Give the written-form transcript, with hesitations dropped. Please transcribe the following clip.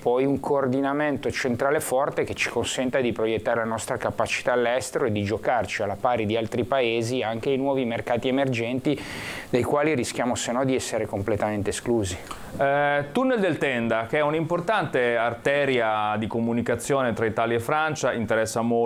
poi un coordinamento centrale forte che ci consenta di proiettare la nostra capacità all'estero e di giocarci alla pari di altri paesi anche i nuovi mercati emergenti, dei quali rischiamo se no di essere completamente esclusi. Tunnel del Tenda, che è un'importante arteria di comunicazione tra Italia e Francia, interessa molto